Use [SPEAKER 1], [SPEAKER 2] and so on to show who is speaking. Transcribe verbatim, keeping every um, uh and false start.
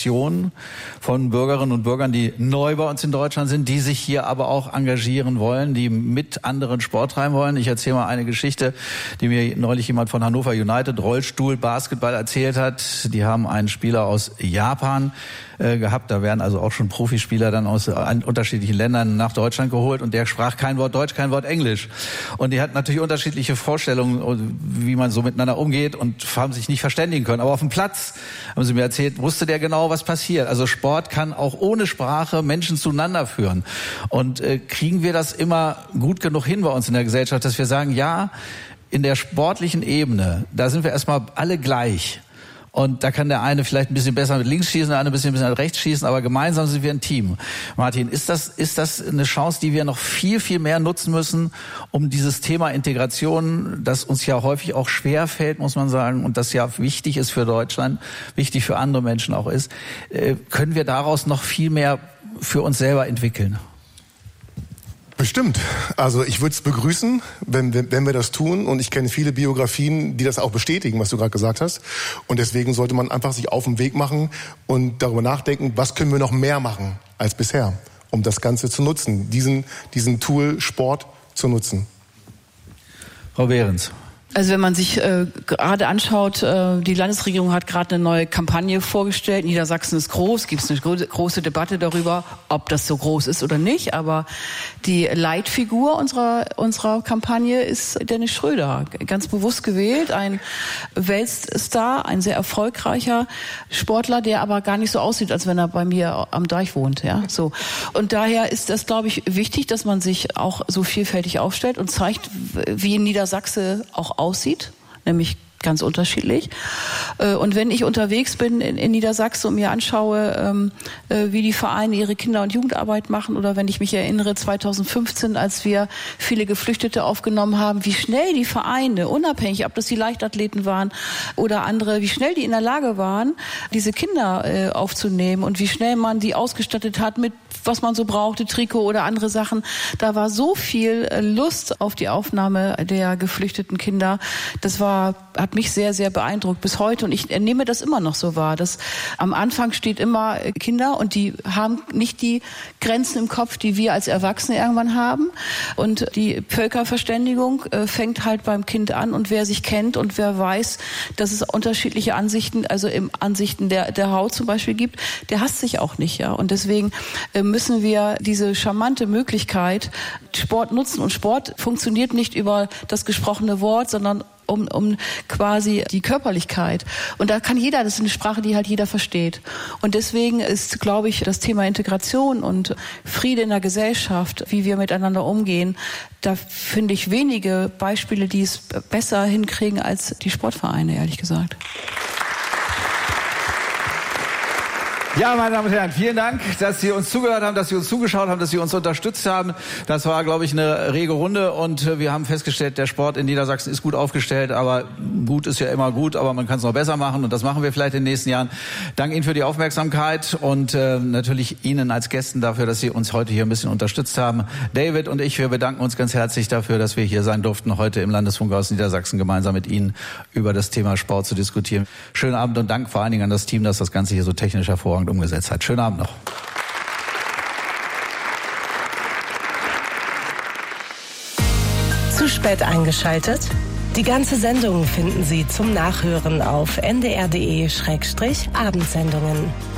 [SPEAKER 1] Generation von Bürgerinnen und Bürgern, die neu bei uns in Deutschland sind, die sich hier aber auch engagieren wollen, die mit anderen Sport treiben wollen. Ich erzähle mal eine Geschichte, die mir neulich jemand von Hannover United, Rollstuhl, Basketball erzählt hat. Die haben einen Spieler aus Japan äh, gehabt. Da werden also auch schon Profispieler dann aus äh, unterschiedlichen Ländern nach Deutschland geholt. Und der sprach kein Wort Deutsch, kein Wort Englisch. Und die hatten natürlich unterschiedliche Vorstellungen, wie man so miteinander umgeht und haben sich nicht verständigen können. Aber auf dem Platz, haben sie mir erzählt, wusste der genau, was passiert. Also Sport kann auch ohne Sprache Menschen zueinander führen. Und äh, kriegen wir das immer gut genug hin bei uns in der Gesellschaft, dass wir sagen, ja, in der sportlichen Ebene, da sind wir erstmal alle gleich. Und da kann der eine vielleicht ein bisschen besser mit links schießen, der andere ein bisschen, ein bisschen mit rechts schießen, aber gemeinsam sind wir ein Team. Martin, ist das, ist das eine Chance, die wir noch viel, viel mehr nutzen müssen, um dieses Thema Integration, das uns ja häufig auch schwer fällt, muss man sagen, und das ja wichtig ist für Deutschland, wichtig für andere Menschen auch ist, äh, können wir daraus noch viel mehr für uns selber entwickeln?
[SPEAKER 2] Bestimmt. Also ich würde es begrüßen, wenn, wenn, wenn wir das tun. Und ich kenne viele Biografien, die das auch bestätigen, was du gerade gesagt hast. Und deswegen sollte man einfach sich auf den Weg machen und darüber nachdenken, was können wir noch mehr machen als bisher, um das Ganze zu nutzen, diesen, diesen Tool Sport zu nutzen.
[SPEAKER 1] Frau Behrens.
[SPEAKER 3] Also wenn man sich äh, gerade anschaut, äh, die Landesregierung hat gerade eine neue Kampagne vorgestellt. Niedersachsen ist groß, gibt es eine gro- große Debatte darüber, ob das so groß ist oder nicht. Aber die Leitfigur unserer unserer Kampagne ist Dennis Schröder, ganz bewusst gewählt, ein Weltstar, ein sehr erfolgreicher Sportler, der aber gar nicht so aussieht, als wenn er bei mir am Deich wohnt. Ja, so. Und daher ist das, glaube ich, wichtig, dass man sich auch so vielfältig aufstellt und zeigt, wie in Niedersachsen auch aussieht, nämlich ganz unterschiedlich. Und wenn ich unterwegs bin in, in Niedersachsen und mir anschaue, ähm, wie die Vereine ihre Kinder- und Jugendarbeit machen, oder wenn ich mich erinnere, zweitausendfünfzehn, als wir viele Geflüchtete aufgenommen haben, wie schnell die Vereine, unabhängig, ob das die Leichtathleten waren oder andere, wie schnell die in der Lage waren, diese Kinder äh, aufzunehmen und wie schnell man die ausgestattet hat mit was man so brauchte, Trikot oder andere Sachen. Da war so viel Lust auf die Aufnahme der geflüchteten Kinder. Das war, hat mich sehr, sehr beeindruckt bis heute. Und ich nehme das immer noch so wahr, dass am Anfang steht immer Kinder und die haben nicht die Grenzen im Kopf, die wir als Erwachsene irgendwann haben. Und die Völkerverständigung fängt halt beim Kind an. Und wer sich kennt und wer weiß, dass es unterschiedliche Ansichten, also im Ansichten der, der Haut zum Beispiel gibt, der hasst sich auch nicht, ja. Und deswegen müssen wir diese charmante Möglichkeit Sport nutzen. Und Sport funktioniert nicht über das gesprochene Wort, sondern um, um quasi die Körperlichkeit. Und da kann jeder, das ist eine Sprache, die halt jeder versteht. Und deswegen ist, glaube ich, das Thema Integration und Friede in der Gesellschaft, wie wir miteinander umgehen, da finde ich wenige Beispiele, die es besser hinkriegen als die Sportvereine, ehrlich gesagt.
[SPEAKER 1] Ja, meine Damen und Herren, vielen Dank, dass Sie uns zugehört haben, dass Sie uns zugeschaut haben, dass Sie uns unterstützt haben. Das war, glaube ich, eine rege Runde und wir haben festgestellt, der Sport in Niedersachsen ist gut aufgestellt, aber gut ist ja immer gut, aber man kann es noch besser machen und das machen wir vielleicht in den nächsten Jahren. Danke Ihnen für die Aufmerksamkeit und äh, natürlich Ihnen als Gästen dafür, dass Sie uns heute hier ein bisschen unterstützt haben. David und ich, wir bedanken uns ganz herzlich dafür, dass wir hier sein durften, heute im Landesfunkhaus Niedersachsen gemeinsam mit Ihnen über das Thema Sport zu diskutieren. Schönen Abend und Dank vor allen Dingen an das Team, das das Ganze hier so technisch hervorragend umgesetzt hat. Schönen Abend noch.
[SPEAKER 4] Zu spät eingeschaltet? Die ganze Sendung finden Sie zum Nachhören auf n d r punkt d e Schrägstrich Abendsendungen.